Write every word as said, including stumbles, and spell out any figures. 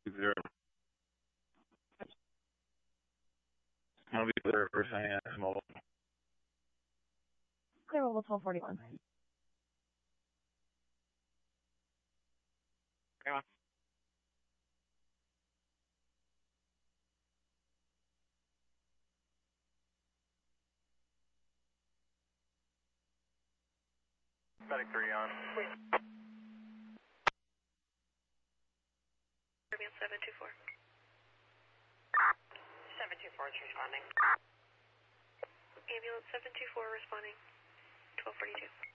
Zero. I'll be there for saying that's mobile. Clear mobile twelve forty-one. Yeah. Static three on. Ambulance seven two four. seven two four is responding. Ambulance seven two four responding. twelve forty-two.